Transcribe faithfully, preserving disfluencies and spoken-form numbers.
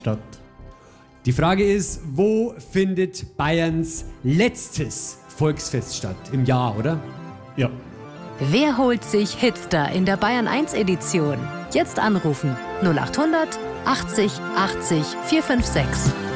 statt. Die Frage ist, wo findet Bayerns letztes Volksfest statt? Im Jahr, oder? Ja. Wer holt sich Hitstar in der Bayern eins Edition? Jetzt anrufen null acht hundert achtzig achtzig vier fünf sechs.